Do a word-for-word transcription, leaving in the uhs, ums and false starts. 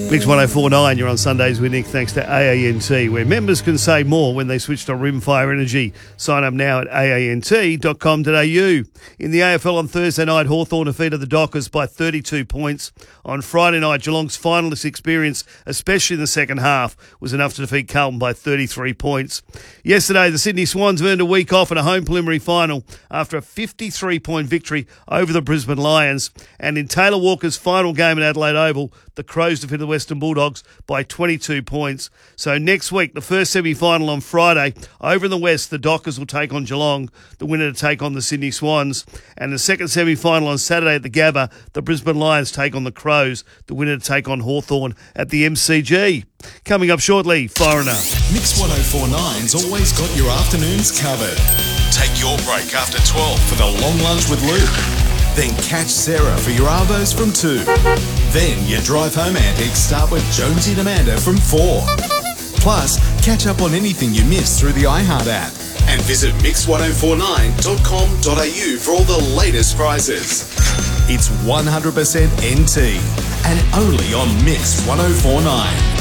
Mix one oh four point nine, you're on Sundays with Nick, thanks to A A N T, where members can save more when they switch to Rimfire Energy. Sign up now at a a n t dot com dot a u. In the A F L on Thursday night, Hawthorn defeated the Dockers by thirty-two points. On Friday night, Geelong's finalist experience, especially in the second half, was enough to defeat Carlton by thirty-three points. Yesterday, the Sydney Swans earned a week off in a home preliminary final after a fifty-three point victory over the Brisbane Lions. And in Taylor Walker's final game at Adelaide Oval, the Crows defeated the Western Bulldogs by twenty-two points. So next week, the first semi-final on Friday, over in the West, the Dockers will take on Geelong, the winner to take on the Sydney Swans. And the second semi-final on Saturday at the Gabba, the Brisbane Lions take on the Crows, the winner to take on Hawthorn at the M C G. Coming up shortly, Foreigner. Mix one oh four point nine's always got your afternoons covered. Take your break after twelve for the long lunch with Luke. Then catch Sarah for your Arvos from two. Then your drive home antics start with Jonesy and Amanda from four. Plus, catch up on anything you missed through the iHeart app. And visit mix one oh four nine dot com dot a u for all the latest prizes. It's one hundred percent N T and only on Mix one oh four point nine.